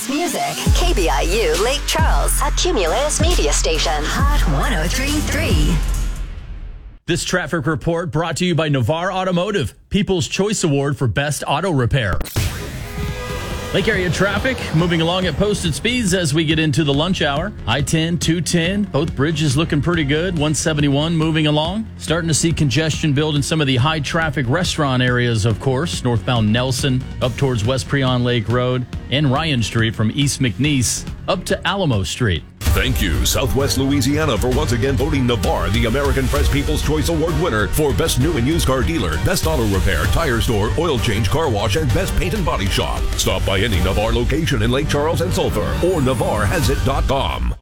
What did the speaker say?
best music. KBIU Lake Charles, a Cumulus media station. Hot 103.3. This traffic report brought to you by Navarre Automotive, People's Choice Award for Best Auto Repair. Lake area traffic moving along at posted speeds as we get into the lunch hour. I-10, 210, both bridges looking pretty good. 171 moving along. Starting to see congestion build in some of the high traffic restaurant areas, of course. Northbound Nelson up towards West Preon Lake Road and Ryan Street from East McNeese up to Alamo Street. Thank you, Southwest Louisiana, for once again voting Navarre the American Press People's Choice Award winner for Best New and Used Car Dealer, Best Auto Repair, Tire Store, Oil Change, Car Wash, and Best Paint and Body Shop. Stop by any Navarre location in Lake Charles and Sulphur or NavarreHasIt.com.